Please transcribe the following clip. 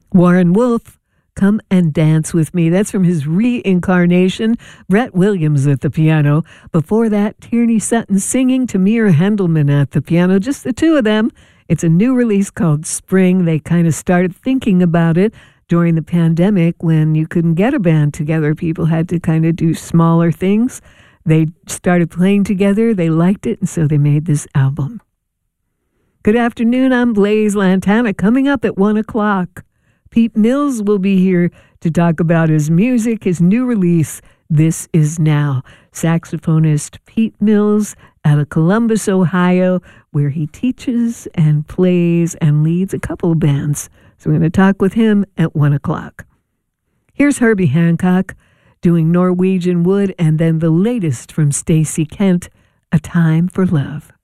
Warren Wolf, Come and Dance With Me. That's from his reincarnation. Brett Williams at the piano. Before that, Tierney Sutton singing, Tamir Hendelman at the piano. Just the two of them. It's a new release called Spring. They kind of started thinking about it during the pandemic when you couldn't get a band together. People had to kind of do smaller things. They started playing together. They liked it, and so they made this album. Good afternoon. I'm Blaise Lantana. Coming up at 1 o'clock, Pete Mills will be here to talk about his music, his new release, This Is Now. Saxophonist Pete Mills out of Columbus, Ohio, where he teaches and plays and leads a couple of bands. So we're going to talk with him at 1 o'clock. Here's Herbie Hancock doing Norwegian Wood, and then the latest from Stacey Kent, A Time for Love.